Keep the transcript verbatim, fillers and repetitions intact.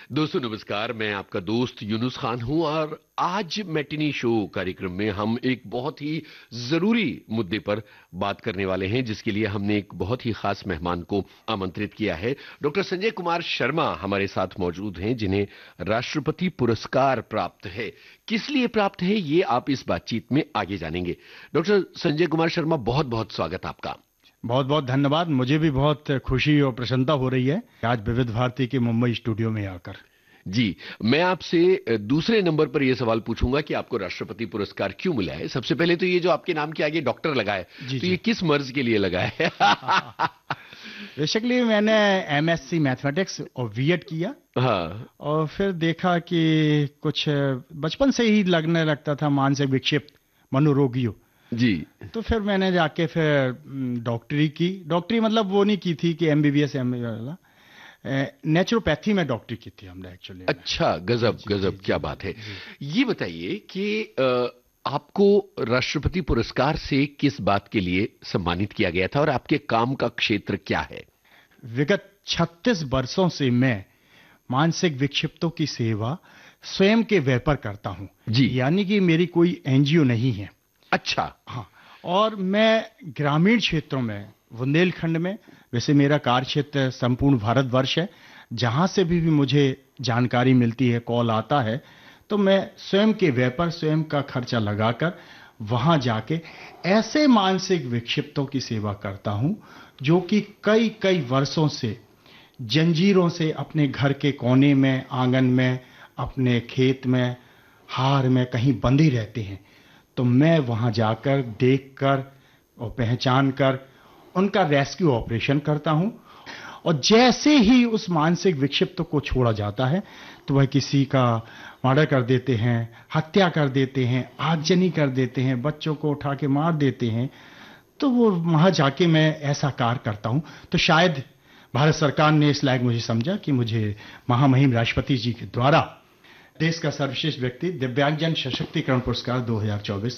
दोस्तों नमस्कार, मैं आपका दोस्त यूनुस खान हूं और आज मैटिनी शो कार्यक्रम में हम एक बहुत ही जरूरी मुद्दे पर बात करने वाले हैं, जिसके लिए हमने एक बहुत ही खास मेहमान को आमंत्रित किया है। डॉक्टर संजय कुमार शर्मा हमारे साथ मौजूद हैं, जिन्हें राष्ट्रपति पुरस्कार प्राप्त है। किस लिए प्राप्त है ये आप इस बातचीत में आगे जानेंगे। डॉक्टर संजय कुमार शर्मा, बहुत बहुत स्वागत आपका। बहुत बहुत धन्यवाद। मुझे भी बहुत खुशी और प्रसन्नता हो रही है आज विविध भारती के मुंबई स्टूडियो में आकर। जी, मैं आपसे दूसरे नंबर पर यह सवाल पूछूंगा कि आपको राष्ट्रपति पुरस्कार क्यों मिला है। सबसे पहले तो ये जो आपके नाम के आगे डॉक्टर लगा है, तो ये किस मर्ज के लिए लगा है? बेसिकली मैंने एमएससी मैथमेटिक्स और बीएड किया। हाँ। और फिर देखा कि कुछ बचपन से ही लगने लगता था मानसिक विक्षिप्त मनोरोगियों जी। तो फिर मैंने जाके फिर डॉक्टरी की। डॉक्टरी मतलब वो नहीं की थी कि एमबीबीएस एमबीबीएस, नेचुरोपैथी में डॉक्टरी की थी हमने एक्चुअली। अच्छा, गजब गजब, क्या बात है। ये बताइए कि आपको राष्ट्रपति पुरस्कार से किस बात के लिए सम्मानित किया गया था और आपके काम का क्षेत्र क्या है? विगत छत्तीस वर्षों से मैं मानसिक विक्षिप्तों की सेवा स्वयं के व्यय पर करता हूं जी। यानी कि मेरी कोई एनजीओ नहीं है। अच्छा। हाँ, और मैं ग्रामीण क्षेत्रों में, बुंदेलखंड में, वैसे मेरा कार्य क्षेत्र संपूर्ण भारतवर्ष है, जहां से भी, भी मुझे जानकारी मिलती है, कॉल आता है, तो मैं स्वयं के व्यय पर, स्वयं का खर्चा लगाकर वहां जाके ऐसे मानसिक विक्षिप्तों की सेवा करता हूं जो कि कई कई वर्षों से जंजीरों से अपने घर के कोने में, आंगन में, अपने खेत में, हार में कहीं बंधे रहते हैं। तो मैं वहां जाकर देखकर और पहचान कर उनका रेस्क्यू ऑपरेशन करता हूं। और जैसे ही उस मानसिक विक्षिप्त को छोड़ा जाता है तो वह किसी का मर्डर कर देते हैं, हत्या कर देते हैं, आगजनी कर देते हैं, बच्चों को उठा के मार देते हैं, तो वो वहां जाके मैं ऐसा कार्य करता हूं। तो शायद भारत सरकार ने इस लायक मुझे समझा कि मुझे महामहिम राष्ट्रपति जी के द्वारा देश का सर्वश्रेष्ठ व्यक्ति दिव्यांगजन सशक्तिकरण पुरस्कार दो हज़ार चौबीस